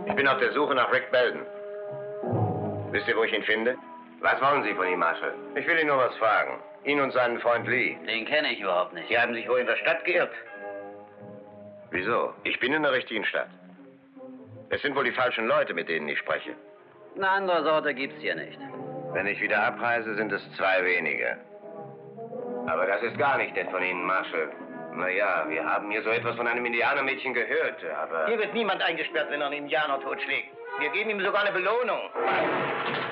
Ich bin auf der Suche nach Rick Belden. Wisst ihr, wo ich ihn finde? Was wollen Sie von ihm, Marshal? Ich will ihn nur was fragen. Ihn und seinen Freund Lee. Den kenne ich überhaupt nicht. Sie haben sich wohl in der Stadt geirrt. Wieso? Ich bin in der richtigen Stadt. Es sind wohl die falschen Leute, mit denen ich spreche. Eine andere Sorte gibt's hier nicht. Wenn ich wieder abreise, sind es 2 weniger. Aber das ist gar nicht nett von Ihnen, Marshal. Naja, wir haben hier so etwas von einem Indianermädchen gehört, aber... Hier wird niemand eingesperrt, wenn er einen Indianer totschlägt. Wir geben ihm sogar eine Belohnung.